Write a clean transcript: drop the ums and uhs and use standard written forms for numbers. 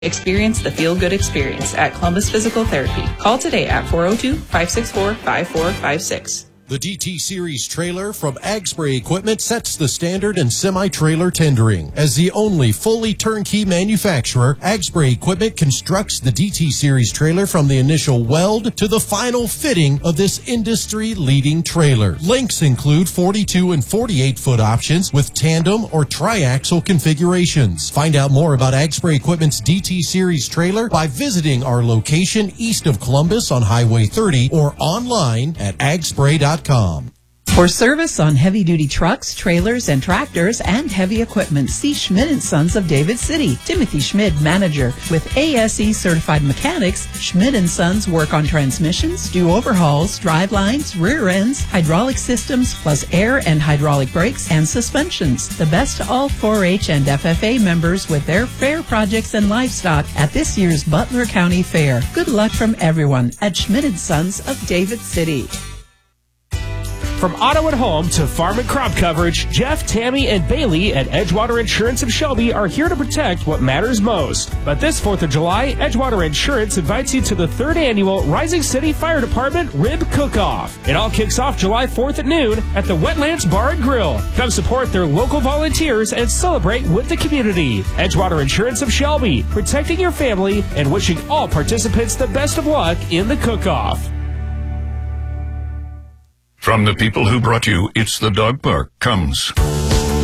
Experience the feel-good experience at Columbus Physical Therapy. Call today at 402-564-5456. The DT Series trailer from Ag Spray Equipment sets the standard in semi-trailer tendering. As the only fully turnkey manufacturer, Ag Spray Equipment constructs the DT Series trailer from the initial weld to the final fitting of this industry-leading trailer. Lengths include 42 and 48-foot options with tandem or triaxle configurations. Find out more about Ag Spray Equipment's DT Series trailer by visiting our location east of Columbus on Highway 30 or online at agspray.com. For service on heavy-duty trucks, trailers, and tractors, and heavy equipment, see Schmidt & Sons of David City. Timothy Schmidt, manager. With ASE certified mechanics, Schmidt & Sons work on transmissions, do overhauls, drivelines, rear ends, hydraulic systems, plus air and hydraulic brakes and suspensions. The best to all 4-H and FFA members with their fair projects and livestock at this year's Butler County Fair. Good luck from everyone at Schmidt & Sons of David City. From auto and home to farm and crop coverage, Jeff, Tammy, and Bailey at Edgewater Insurance of Shelby are here to protect what matters most. But this 4th of July, Edgewater Insurance invites you to the 3rd annual Rising City Fire Department Rib Cook-Off. It all kicks off July 4th at noon at the Wetlands Bar and Grill. Come support their local volunteers and celebrate with the community. Edgewater Insurance of Shelby, protecting your family and wishing all participants the best of luck in the cook-off. From the people who brought you It's the Dog Park comes